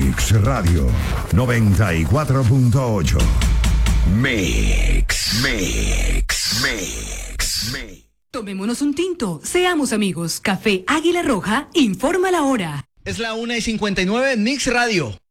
Mix Radio 94.8. Mix. Tomémonos un tinto, seamos amigos. Café Águila Roja informa la hora. Es la 1:59 Mix Radio.